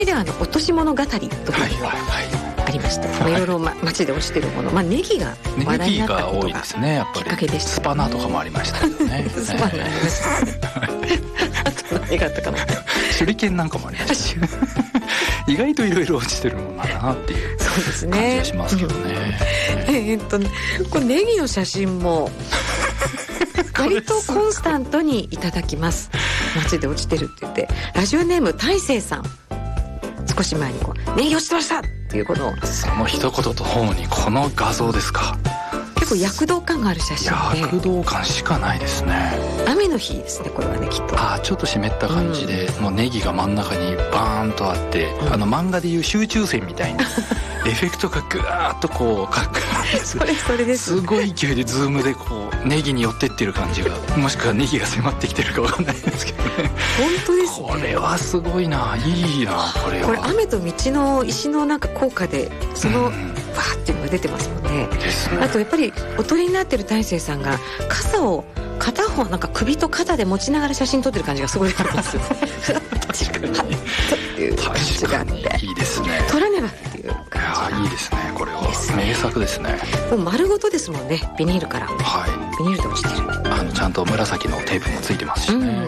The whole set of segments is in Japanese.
では落とし物語というのがありまして、いろいろ街で落ちてるもの、ネギが話題になったことがきっかけでした。 スパナとかもありましたけどね。 スパナありましたね。あと何があったかな。 手裏剣なんかもありました意外といろいろ落ちてるものだなっていう感じがしますけどね。 これネギの写真も割とコンスタントにいただきます。街で落ちてるって言って、ラジオネーム大成さん、少し前にネギ落ちてましたっていうことを、 その一言とともにこの画像ですか。 結構躍動感がある写真で、 躍動感しかないですね。 雨の日ですね、これはね、きっと。 ちょっと湿った感じで、もうネギが真ん中にバーンとあって、漫画でいう集中線みたいにエフェクトがグワーッとかかるそれです、 すごい勢いでズームでネギに寄ってってる感じが、もしくはネギが迫ってきてるか分かんないですけどね。 本当ですね。 これはすごいな、いいな。これ雨と道の石の効果でそのバーっていうのが出てますもんね。あとやっぱりおとりになってる大成さんが傘を片方首と肩で持ちながら写真撮ってる感じがすごいありますよ。 確かにっていう感じがあって、 いいですね。 撮らねばっていう感じ。 いいですね。これは名作ですね。 もう丸ごとですもんね、ビニールから。ビニールで落ちてる。 ちゃんと紫のテープもついてますしね。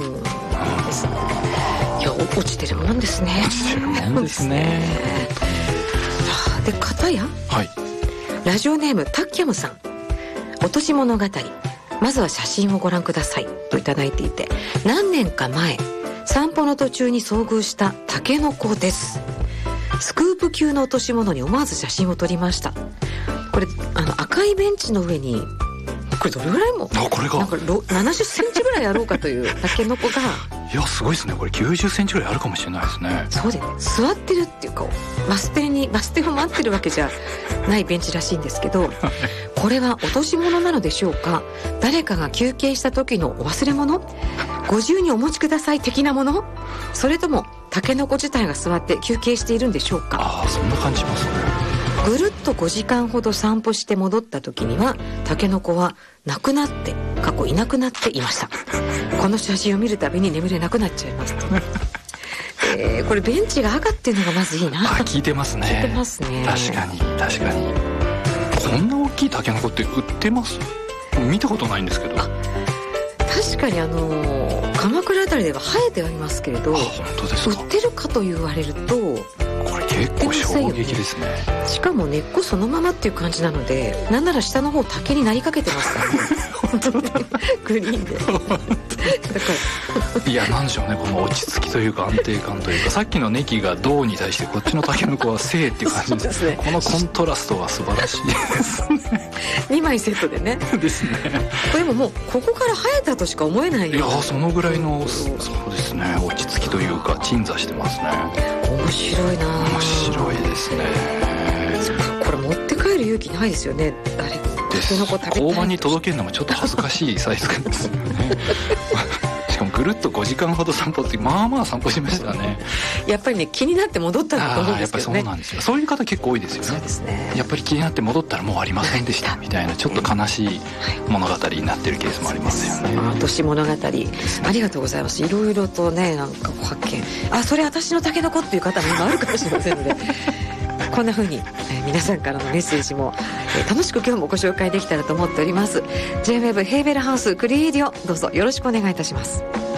いや、落ちてるもんですね。 落ちてるもんですね。 で、片や、ラジオネームタッキャムさん、落とし物語、まずは写真をご覧くださいといただいていて、何年か前散歩の途中に遭遇したタケノコです。スクープ級の落とし物に思わず写真を撮りました。これ赤いベンチの上に、これどれぐらいも、 これが 70センチぐらいあろうかというタケノコが、 いや、すごいですね。これ90センチぐらいあるかもしれないですね。 そうでね、座ってるっていうか、バス停を待ってるわけじゃないベンチらしいんですけど、これは落とし物なのでしょうか。誰かが休憩した時のお忘れ物、ご自由にお持ちください的なもの、それともタケノコ自体が座って休憩しているんでしょうか。 そんな感じしますね。 ぐるっと5時間ほど散歩して戻った時には、タケノコはなくなっていなくなっていました。この写真を見るたびに眠れなくなっちゃいますと。これベンチが赤っていうのがまずいいな。 効いてますね。 効いてますね。 確かに。こんな大きいタケノコって売ってます？見たことないんですけど。 確かに鎌倉あたりでは生えてはいますけれど、 本当ですか。 売ってるかと言われると、 これ結構衝撃ですね。 しかも根っこそのままっていう感じなので、なんなら下の方竹になりかけてますからね。本当にグリーンで。だからいや、なんでしょうね、この落ち着きというか安定感というか、さっきのネギが銅に対してこっちのタケノコは正っていう感じですね。このコントラストは素晴らしいですね。 2枚セットでね。 ですね。 これももうここから生えたとしか思えないよ。 いや、そのぐらいの、そうですね、落ち着きというか鎮座してますね。 面白いな。 面白いですね。 これ持って帰る勇気ないですよね、誰か。 交番に届けるのもちょっと恥ずかしいサイズ感ですよね。しかもぐるっと5時間ほど散歩って、まあまあ散歩しましたね。 やっぱりね、気になって戻ったんだと思うんですけどね。 やっぱりそうなんですよ。そういう方結構多いですよね。 そうですね。 やっぱり気になって戻ったらもうありませんでしたみたいな、ちょっと悲しい物語になってるケースもありますよね。 落とし物語、ありがとうございます。いろいろとね、発見、それ私のタケノコっていう方も今あるかもしれませんのでこんな風に、皆さんからのメッセージも、楽しく今日もご紹介できたらと思っております。 J-WAVE ヘーベルハウスクリエイディオ、どうぞよろしくお願いいたします。